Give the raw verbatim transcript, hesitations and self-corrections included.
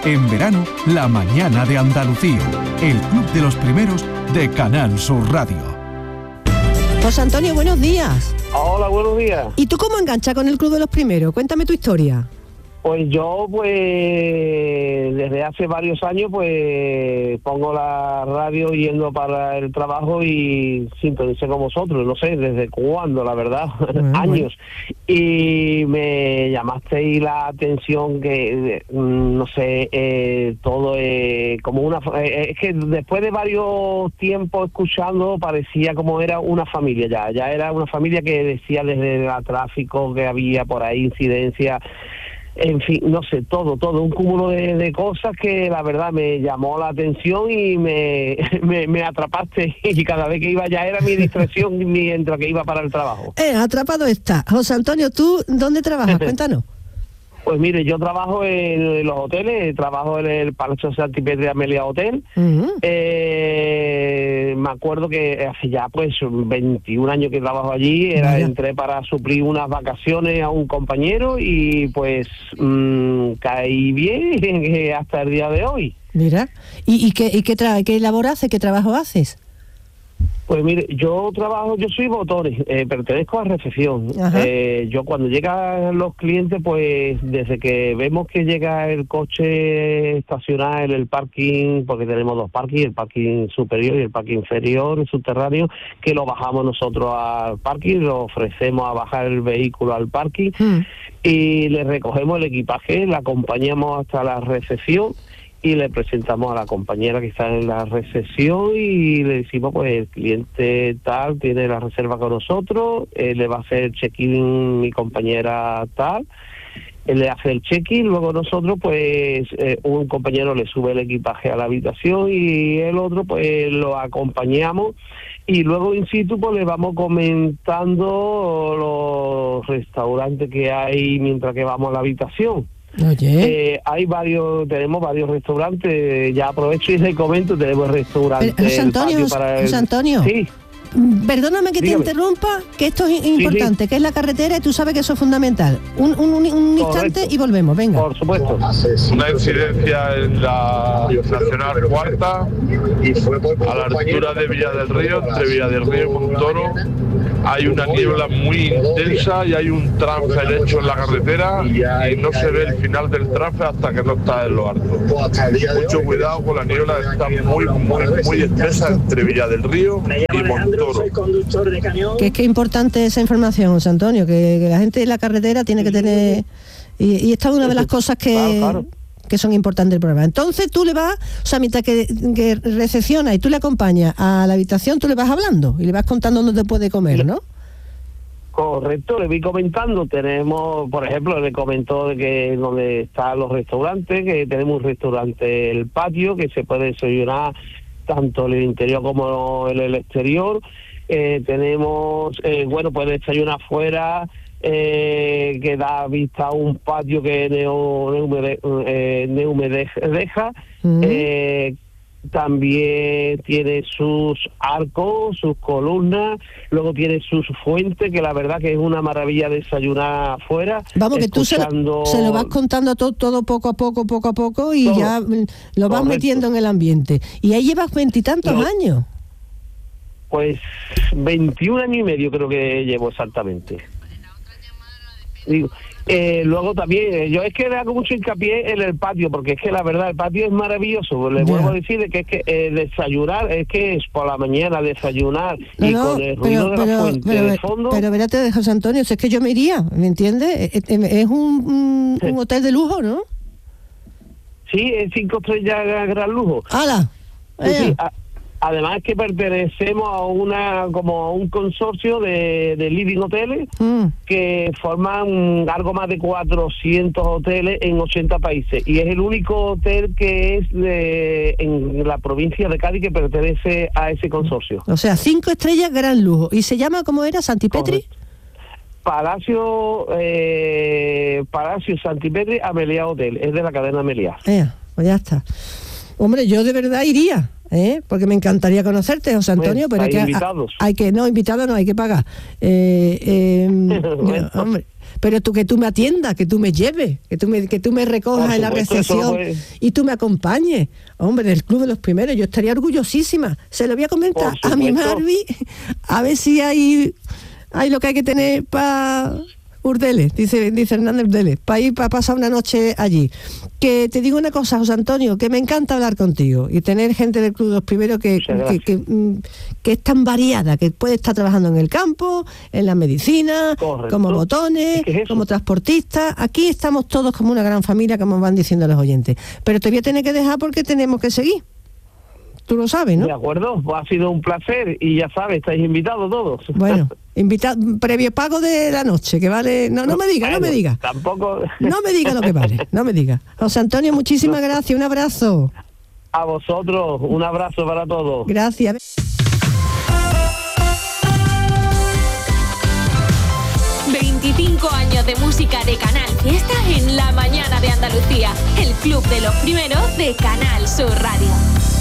En verano, La Mañana de Andalucía, el club de los primeros de Canal Sur Radio. José Antonio, buenos días. Hola, buenos días. ¿Y tú cómo enganchas con el club de los primeros? Cuéntame tu historia. Pues yo, pues, desde hace varios años, pues, pongo la radio yendo para el trabajo y sintonicé con vosotros, no sé desde cuándo, la verdad, bueno, años. Bueno. Y me llamasteis la atención que, no sé, eh, todo eh, como una... Eh, es que después de varios tiempos escuchando, parecía como era una familia ya, ya era una familia que decía desde el tráfico que había por ahí, incidencia... En fin, no sé, todo, todo, un cúmulo de, de cosas que la verdad me llamó la atención y me, me, me atrapaste y cada vez que iba ya era mi distracción mientras que iba para el trabajo. Eh, atrapado está. José Antonio, ¿tú dónde trabajas? Cuéntanos. Pues mire, yo trabajo en los hoteles, trabajo en el Palacio Santipetri Amelia Hotel. Uh-huh. Eh, me acuerdo que hace ya pues veintiún años que trabajo allí, era, uh-huh. entré para suplir unas vacaciones a un compañero y pues mmm, caí bien hasta el día de hoy. Mira, ¿y, y qué, y qué, tra- qué labor haces, qué trabajo haces? Pues mire, yo trabajo, yo soy botones, eh, pertenezco a recepción. Eh, yo cuando llegan los clientes, pues desde que vemos que llega el coche estacionado en el parking, porque tenemos dos parkings, el parking superior y el parking inferior, el subterráneo, que lo bajamos nosotros al parking, lo ofrecemos a bajar el vehículo al parking mm. y le recogemos el equipaje, le acompañamos hasta la recepción y le presentamos a la compañera que está en la recepción y le decimos, pues el cliente tal tiene la reserva con nosotros, eh, le va a hacer el check-in mi compañera tal, él le hace el check-in, luego nosotros pues eh, un compañero le sube el equipaje a la habitación y el otro pues lo acompañamos y luego in situ pues le vamos comentando los restaurantes que hay mientras que vamos a la habitación. Oye. Eh, hay varios, tenemos varios restaurantes, ya aprovecho y les comento, tenemos el restaurante Pero, José Antonio, el patio para el... José Antonio. Sí. Perdóname que Dígame. te interrumpa, que esto es importante, sí, sí. que es la carretera y tú sabes que eso es fundamental. Un, un, un, un instante y volvemos, venga. Por supuesto. Una incidencia en la Nacional Cuarta, a la altura de Villa del Río, entre Villa del Río y Montoro. Hay una niebla muy intensa y hay un transfer hecho en la carretera y no se ve el final del transfer hasta que no está en lo alto. Mucho cuidado con la niebla, está muy, muy, muy espesa entre Villa del Río y Montoro. Que es que es importante esa información, José Antonio, que, que la gente en la carretera tiene que tener... Y, y esta es una de las cosas que... Claro, claro. que son importantes del programa. Entonces tú le vas, o sea, mientras que, que recepciona y tú le acompañas a la habitación, tú le vas hablando y le vas contando dónde puede comer, ¿no? Correcto, le vi comentando, tenemos, por ejemplo, le comentó de que donde están los restaurantes, que tenemos un restaurante El Patio, que se puede desayunar tanto en el interior como en el exterior. Eh, tenemos, eh, bueno, puede desayunar afuera, Eh, que da vista a un patio que neumedeja, eh, neumedeja. Uh-huh. eh, también tiene sus arcos, sus columnas, luego tiene sus fuentes, que la verdad que es una maravilla desayunar afuera. Vamos, que escuchando... tú se, se lo vas contando todo, todo poco a poco, poco a poco, y todo. Ya lo vas Correcto. Metiendo en el ambiente. Y ahí llevas veintitantos no. años. Pues veintiún años y medio creo que llevo exactamente. Digo, eh, luego también, eh, yo es que le hago mucho hincapié en el patio, porque es que la verdad el patio es maravilloso. Le yeah. vuelvo a decir que es que eh, desayunar, es que es por la mañana desayunar no, y no, con el ruido pero, de la fuente pero, de fondo. Pero espérate, José Antonio, si es que yo me iría, ¿me entiendes? Es, es un, un, sí. un hotel de lujo, ¿no? Sí, es cinco estrellas gran lujo. ¡Hala! Sí, sí, a, además que pertenecemos a una como a un consorcio de, de living hoteles mm. que forman algo más de cuatrocientos hoteles en ochenta países y es el único hotel que es de, en la provincia de Cádiz que pertenece a ese consorcio. O sea, cinco estrellas gran lujo. ¿Y se llama cómo era? ¿Santipetri? Palacio eh, Palacio Santipetri Amelia Hotel, es de la cadena Amelia. Eh, pues ya está. Hombre, yo de verdad iría. ¿Eh? Porque me encantaría conocerte, José Antonio, pues, pero hay que, invitados. hay que, no, invitados no, hay que pagar. Eh, eh, bueno. Hombre, pero tú que tú me atiendas, que tú me lleves, que tú me, que tú me recojas Por en la recepción y tú me acompañes. Hombre, del Club de los Primeros, yo estaría orgullosísima. Se lo voy a comentar a mi Marvi, a ver si hay, hay lo que hay que tener para... Urdeles, dice, dice Hernández Urdeles, para ir para pasar una noche allí. Que te digo una cosa, José Antonio, que me encanta hablar contigo y tener gente del Club de los Primeros que, que, que, que es tan variada, que puede estar trabajando en el campo, en la medicina, Correcto. como botones, es como transportistas. Aquí estamos todos como una gran familia, como van diciendo los oyentes. Pero te voy a tener que dejar porque tenemos que seguir. Tú lo sabes, ¿no? De acuerdo, pues ha sido un placer y ya sabes, estáis invitados todos. Bueno, invita previo pago de la noche, que vale... No, no me diga, bueno, no me diga. Tampoco... No me diga lo que vale, no me diga. José Antonio, muchísimas no. gracias, un abrazo. A vosotros, un abrazo para todos. Gracias. veinticinco años de música de Canal Fiesta en la mañana de Andalucía. El Club de los Primeros de Canal Sur Radio.